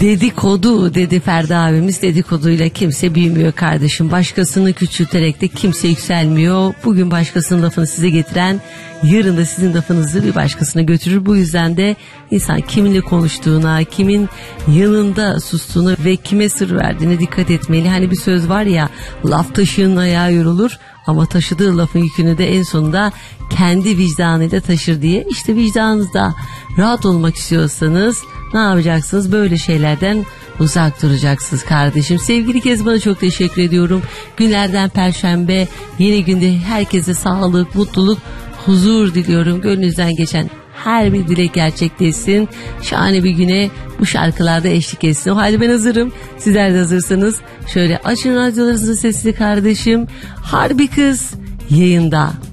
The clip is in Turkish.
Dedikodu dedi Ferdi abimiz. Dedikoduyla kimse büyümüyor kardeşim. Başkasını küçülterek de kimse yükselmiyor. Bugün başkasının lafını size getiren yarın da sizin lafınızı bir başkasına götürür. Bu yüzden de insan kiminle konuştuğuna, kimin yanında sustuğuna ve kime sır verdiğine dikkat etmeli. Hani bir söz var ya, laf taşıyanın ayağı yorulur ama taşıdığı lafın yükünü de en sonunda kendi vicdanıyla taşır diye. İşte vicdanınızda rahat olmak istiyorsanız ne yapacaksınız? Böyle şeylerden uzak duracaksınız kardeşim. Sevgili Kezban'a çok teşekkür ediyorum. Günlerden Perşembe, yeni günde herkese sağlık, mutluluk, huzur diliyorum. Gönlünüzden geçen her bir dilek gerçekleşsin. Şahane bir güne bu şarkılarda eşlik etsin. O halde ben hazırım. Sizler de hazırsanız şöyle açın radyolarınızın sesini kardeşim. Harbi Kız yayında.